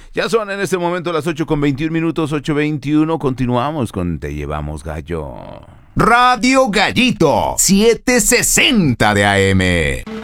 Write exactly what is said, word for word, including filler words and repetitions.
Ya son en este momento las ocho con veintiún minutos, ocho veintiuno. Continuamos con Te Llevamos Gallo. Radio Gallito, setecientos sesenta de A M.